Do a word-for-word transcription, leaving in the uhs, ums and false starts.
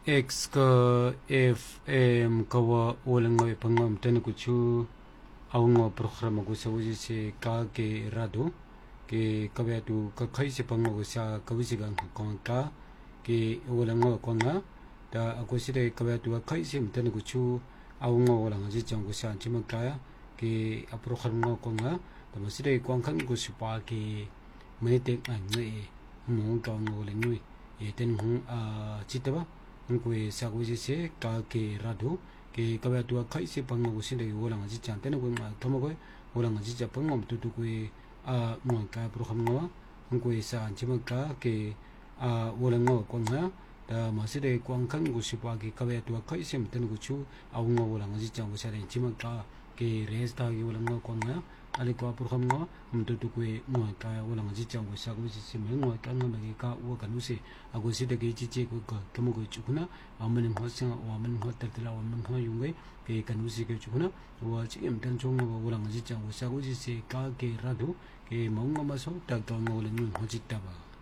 X ka F M kawa olangoi pangam tenu kuchu aungo programa ko sa uji se ka ke rado ke kabe tu ka khai se pango ko sa kawisi gang kong ka ke olango konga da ako sire kabe tu khai se tenu kuchu aungo olang ji chang ko sa chima ka ke programa konga da masire kwang kan ko sipa ke mai tek an ngai mo ka ngo le ngui e ten hu a chitaba ngwe sa ko ji se ka ke rado ke kabe tu khai se pango ko sire olang ji chang tenu ko ma tomo ko olang ji cha pango tu tu ko a mo ka programa ngwe sa chima ka ke a olang ko nga da masire kwang kan ko sipa ke kabe tu khai se tenu ko chu aungo olang ji chang ko sa ren chima ka ke resta ke olang ko nga ali ko program ngo mtu tu kwe mo ka wala ngaji chang ko sa ko si me ngo ka ngo me ka wo ka nu se a ko si de ke chi chi ko ko mo ko chu na a men ho sa wa men ho ta la wa men ho yung ge ke ka nu si ke chu na wa chi em tan chong ngo wala ngaji chang ko sa ko si ka ke ra do ke mo ngo ma so ta ka ngo le nu ho chi ta ba